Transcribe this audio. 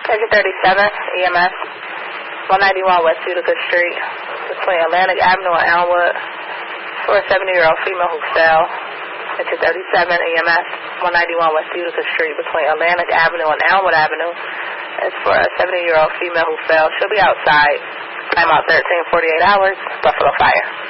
Exit 37, EMS, 191 West Utica Street, between Atlantic Avenue and Elmwood, for a 70-year-old female who fell. Exit 37, EMS, 191 West Utica Street, between Atlantic Avenue and Elmwood Avenue. It's for a 70-year-old female who fell. She'll be outside. Time out 13:48 hours. Buffalo Fire.